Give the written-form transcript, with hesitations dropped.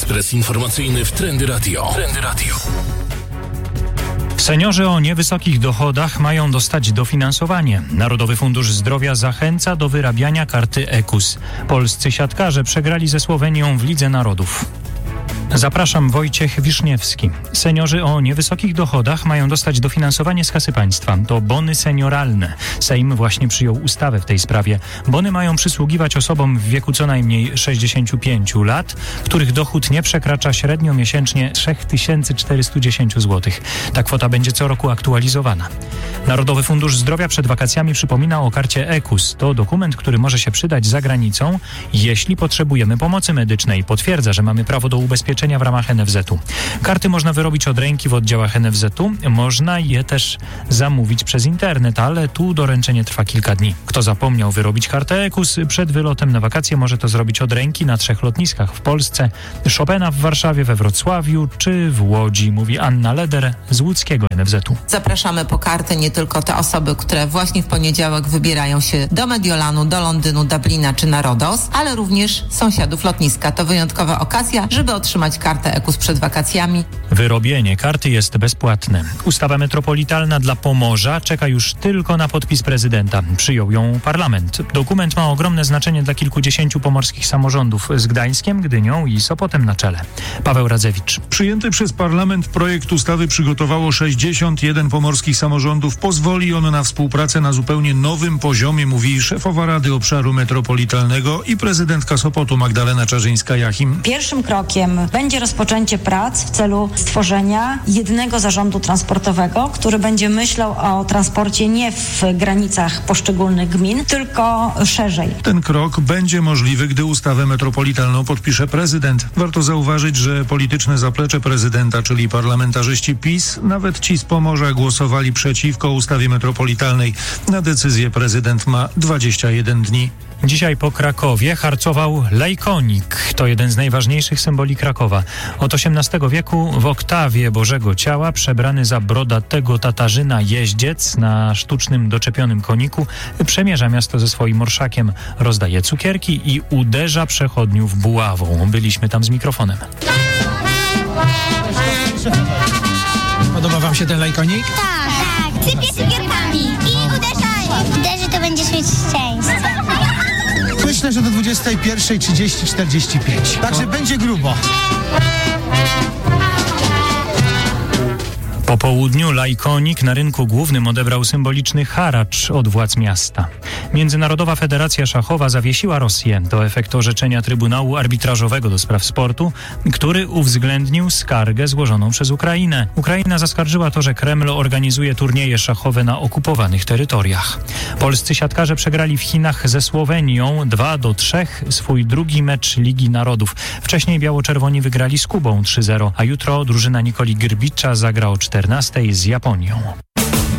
Ekspres informacyjny w Trendy Radio. Seniorzy o niewysokich dochodach mają dostać dofinansowanie. Narodowy Fundusz Zdrowia zachęca do wyrabiania karty EKUS. Polscy siatkarze przegrali ze Słowenią w Lidze Narodów. Zapraszam, Wojciech Wiszniewski. Seniorzy o niewysokich dochodach mają dostać dofinansowanie z kasy państwa. To bony senioralne. Sejm właśnie przyjął ustawę w tej sprawie. Bony mają przysługiwać osobom w wieku co najmniej 65 lat, których dochód nie przekracza średnio miesięcznie 3410 zł. Ta kwota będzie co roku aktualizowana. Narodowy Fundusz Zdrowia przed wakacjami przypomina o karcie EKUS. To dokument, który może się przydać za granicą, jeśli potrzebujemy pomocy medycznej. Potwierdza, że mamy prawo do ubezpieczenia w ramach NFZ-u. Karty można wyrobić od ręki w oddziałach NFZ-u. Można je też zamówić przez internet, ale tu doręczenie trwa kilka dni. Kto zapomniał wyrobić kartę EKUS przed wylotem na wakacje, może to zrobić od ręki na 3 lotniskach w Polsce: Chopina w Warszawie, we Wrocławiu czy w Łodzi, mówi Anna Leder z łódzkiego NFZ-u. Zapraszamy po kartę nie tylko te osoby, które właśnie w poniedziałek wybierają się do Mediolanu, do Londynu, Dublina czy na Rodos, ale również sąsiadów lotniska. To wyjątkowa okazja, żeby otrzymać kartę EKUS przed wakacjami. Wyrobienie karty jest bezpłatne. Ustawa metropolitalna dla Pomorza czeka już tylko na podpis prezydenta. Przyjął ją parlament. Dokument ma ogromne znaczenie dla kilkudziesięciu pomorskich samorządów z Gdańskiem, Gdynią i Sopotem na czele. Paweł Radzewicz. Przyjęty przez parlament projekt ustawy przygotowało 61 pomorskich samorządów. Pozwoli on na współpracę na zupełnie nowym poziomie, mówi szefowa Rady Obszaru Metropolitalnego i prezydentka Sopotu Magdalena Czarzyńska-Jachim. Pierwszym krokiem będzie rozpoczęcie prac w celu stworzenia jednego zarządu transportowego, który będzie myślał o transporcie nie w granicach poszczególnych gmin, tylko szerzej. Ten krok będzie możliwy, gdy ustawę metropolitalną podpisze prezydent. Warto zauważyć, że polityczne zaplecze prezydenta, czyli parlamentarzyści PiS, nawet ci z Pomorza, głosowali przeciwko ustawie metropolitalnej. Na decyzję prezydent ma 21 dni. Dzisiaj po Krakowie harcował lejkonik. To jeden z najważniejszych symboli Krakowa. Od XVIII wieku w oktawie Bożego Ciała przebrany za brodatego Tatarzyna jeździec na sztucznym doczepionym koniku przemierza miasto ze swoim orszakiem, rozdaje cukierki i uderza przechodniów buławą. Byliśmy tam z mikrofonem. Podoba wam się ten lejkonik? Tak. Sypie cukierkami i uderzy, to będziesz mieć szczęście. Myślę, że do 21:30-45. Także będzie grubo. Po południu lajkonik na rynku głównym odebrał symboliczny haracz od władz miasta. Międzynarodowa Federacja Szachowa zawiesiła Rosję. To efekt orzeczenia Trybunału Arbitrażowego do Spraw Sportu, który uwzględnił skargę złożoną przez Ukrainę. Ukraina zaskarżyła to, że Kreml organizuje turnieje szachowe na okupowanych terytoriach. Polscy siatkarze przegrali w Chinach ze Słowenią 2-3 swój drugi mecz Ligi Narodów. Wcześniej biało-czerwoni wygrali z Kubą 3-0, a jutro drużyna Nikoli Grbicza zagra o 14:00 z Japonią.